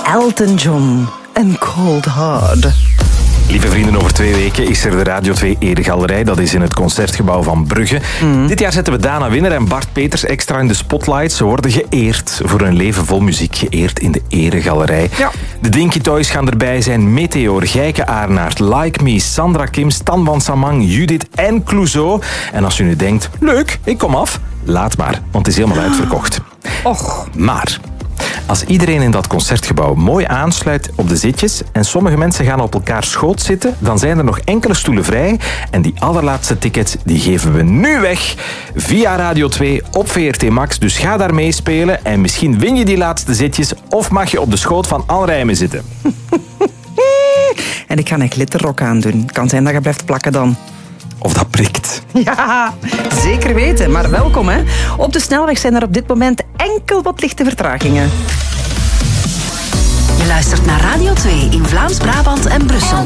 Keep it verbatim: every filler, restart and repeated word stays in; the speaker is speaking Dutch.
Elton John en Cold Hard. Lieve vrienden, over twee weken is er de Radio twee Eregalerij. Dat is in het Concertgebouw van Brugge. Mm. Dit jaar zetten we Dana Winner en Bart Peters extra in de spotlight. Ze worden geëerd voor een leven vol muziek. Geëerd in de Eregalerij. Ja. De Dinky Toys gaan erbij zijn. Meteor, Gijke Aarnaert, Like Me, Sandra Kim, Stan van Samang, Judith en Clouseau. En als u nu denkt, leuk, ik kom af. Laat maar, want het is helemaal uitverkocht. Och. Maar als iedereen in dat concertgebouw mooi aansluit op de zitjes en sommige mensen gaan op elkaar schoot zitten, dan zijn er nog enkele stoelen vrij. En die allerlaatste tickets die geven we nu weg via Radio twee op V R T Max. Dus ga daar meespelen en misschien win je die laatste zitjes of mag je op de schoot van Anne Rijmen zitten. En ik ga een glitterrok aandoen. Het kan zijn dat je blijft plakken dan. Of dat prikt. Ja, zeker weten. Maar welkom, hè. Op de snelweg zijn er op dit moment enkel wat lichte vertragingen. Je luistert naar Radio twee in Vlaams-Brabant en Brussel.